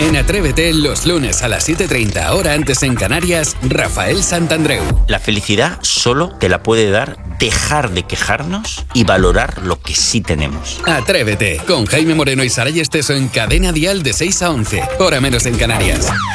En Atrévete, los lunes a las 7:30, hora antes en Canarias, Rafael Santandreu. La felicidad solo te la puede dar dejar de quejarnos y valorar lo que sí tenemos. Atrévete, con Jaime Moreno y Saray Esteso en Cadena Dial de 6 a 11, hora menos en Canarias.